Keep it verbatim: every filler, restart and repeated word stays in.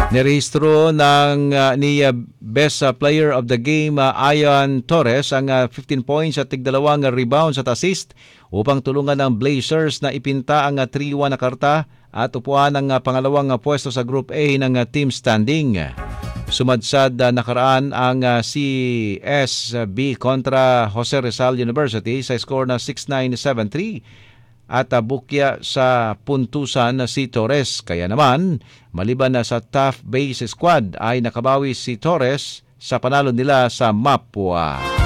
Nirehistro ng uh, ni uh, Best uh, Player of the Game uh, Ian Torres ang uh, fifteen points at tigdalawang uh, rebounds at assist upang tulungan ng Blazers na ipinta ang uh, three one na karta at upuan ng uh, pangalawang uh, pwesto sa Group A ng uh, team standing. Sumadsad uh, nakaraan ang uh, C S B kontra Jose Rizal University sa score na six nine seven three. At uh, bukya sa puntusan na si Torres. Kaya naman, maliban na sa tough base squad ay nakabawi si Torres sa panalo nila sa Mapua.